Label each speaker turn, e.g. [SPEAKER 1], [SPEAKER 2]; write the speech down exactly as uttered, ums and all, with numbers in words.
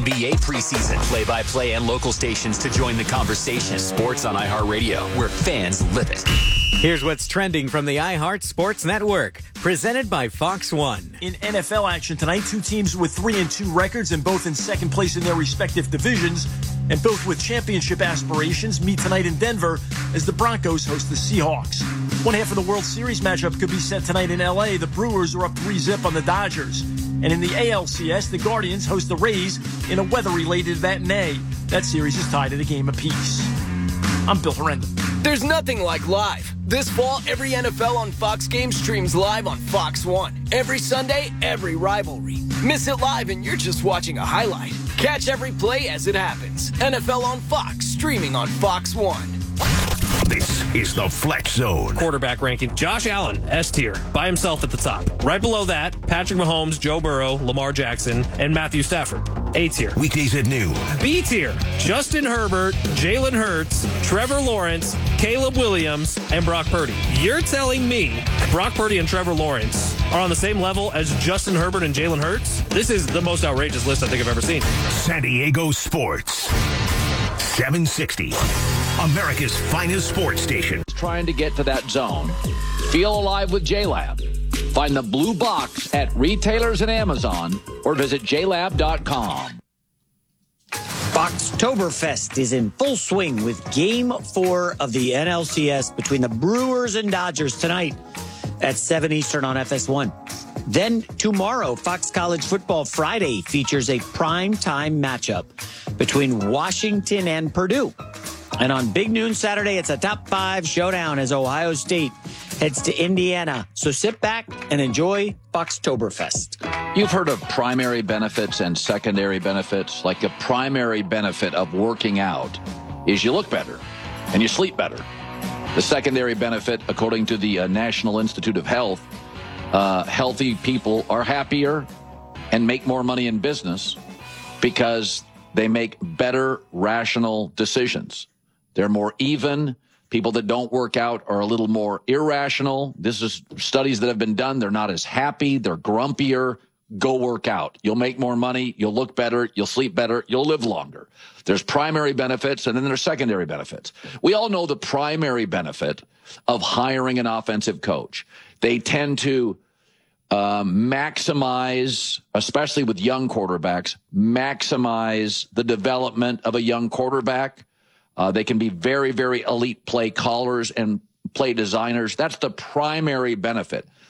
[SPEAKER 1] B A preseason. Play-by-play and local stations to join the conversation. Sports on iHeartRadio, where fans live it.
[SPEAKER 2] Here's what's trending from the iHeart Sports Network, presented by Fox One.
[SPEAKER 3] In N F L action tonight, two teams with three and two records and both in second place in their respective divisions, and both with championship aspirations, meet tonight in Denver as the Broncos host the Seahawks. One half of the World Series matchup could be set tonight in L A. The Brewers are up three zip on the Dodgers. And in the A L C S, the Guardians host the Rays in a weather-related matinee. That series is tied at a game apiece. I'm Bill Herendon.
[SPEAKER 4] There's nothing like live. This fall, every N F L on Fox game streams live on Fox One. Every Sunday, every rivalry. Miss it live and you're just watching a highlight. Catch every play as it happens. N F L on Fox, streaming on Fox One.
[SPEAKER 5] This is the Flex Zone.
[SPEAKER 6] Quarterback ranking. Josh Allen, S tier, by himself at the top. Right below that, Patrick Mahomes, Joe Burrow, Lamar Jackson, and Matthew Stafford. A tier.
[SPEAKER 5] Weekdays at noon.
[SPEAKER 6] B tier. Justin Herbert, Jalen Hurts, Trevor Lawrence, Caleb Williams, and Brock Purdy. You're telling me Brock Purdy and Trevor Lawrence are on the same level as Justin Herbert and Jalen Hurts? This is the most outrageous list I think I've ever seen.
[SPEAKER 5] San Diego Sports. seven sixty. America's finest sports station.
[SPEAKER 7] Trying to get to that zone. Feel alive with J-Lab. Find the blue box at retailers and Amazon or visit j lab dot com.
[SPEAKER 2] Foxtoberfest is in full swing with Game four of the N L C S between the Brewers and Dodgers tonight at seven Eastern on F S one. Then tomorrow, Fox College Football Friday features a prime-time matchup between Washington and Purdue. And on Big Noon Saturday, it's a top five showdown as Ohio State heads to Indiana. So sit back and enjoy Foxtoberfest.
[SPEAKER 7] You've heard of primary benefits and secondary benefits. Like the primary benefit of working out is you look better and you sleep better. The secondary benefit, according to the uh, National Institute of Health, uh, healthy people are happier and make more money in business because they make better rational decisions. They're more even. People that don't work out are a little more irrational. This is studies that have been done. They're not as happy. They're grumpier. Go work out. You'll make more money. You'll look better. You'll sleep better. You'll live longer. There's primary benefits, and then there's secondary benefits. We all know the primary benefit of hiring an offensive coach. They tend to um, maximize, especially with young quarterbacks, maximize the development of a young quarterback. Uh, they can be very, very elite play callers and play designers. That's the primary benefit.